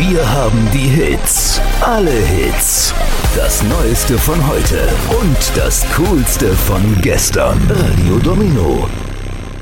Wir haben die Hits. Alle Hits. Das Neueste von heute und das Coolste von gestern. Radio Domino.